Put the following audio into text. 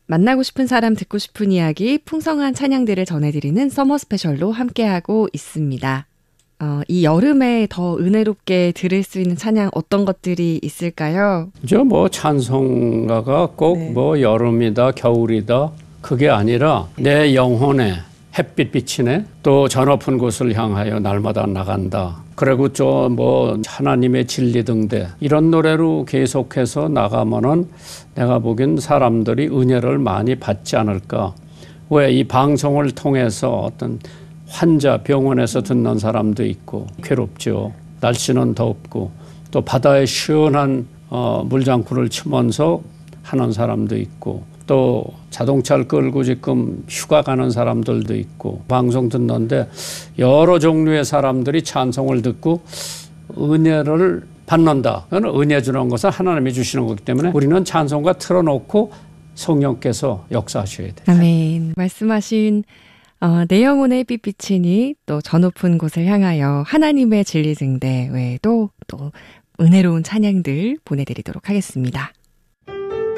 만나고 싶은 사람 듣고 싶은 이야기 풍성한 찬양들을 전해드리는 서머 스페셜로 함께하고 있습니다. 이 여름에 더 은혜롭게 들을 수 있는 찬양 어떤 것들이 있을까요? 저 찬송가가 꼭 여름이다 겨울이다 그게 아니라 내 영혼에 햇빛 비치네 또 저 높은 곳을 향하여 날마다 나간다. 그리고 하나님의 진리 등대 이런 노래로 계속해서 나가면은 내가 보기엔 사람들이 은혜를 많이 받지 않을까. 왜 이 방송을 통해서 어떤 환자 병원에서 듣는 사람도 있고 괴롭죠. 날씨는 덥고 또 바다에 시원한 물장구를 치면서 하는 사람도 있고 또 자동차를 끌고 지금 휴가 가는 사람들도 있고 방송 듣는데 여러 종류의 사람들이 찬송을 듣고 은혜를 받는다. 은혜 주는 것은 하나님이 주시는 거기 때문에 우리는 찬송가 틀어놓고 성령께서 역사하셔야 돼요. 아멘. 말씀하신 내 영혼의 햇빛비치니 또 저 높은 곳을 향하여 하나님의 진리 등대 외에도 또 은혜로운 찬양들 보내드리도록 하겠습니다.